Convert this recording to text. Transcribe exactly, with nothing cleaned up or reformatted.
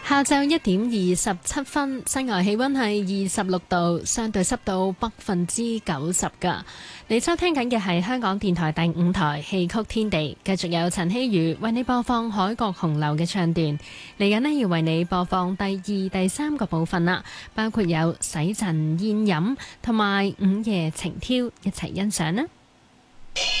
下晝一點二十七分，室外氣溫係二十六度，相對濕度百分之九十噶。你收聽緊嘅係香港電台第五台戲曲天地，繼續有陳希瑜為你播放海角紅樓嘅唱段。嚟緊呢，要為你播放第二、第三個部分啦，包括有洗塵宴飲同埋午夜情挑，一齊欣賞啦。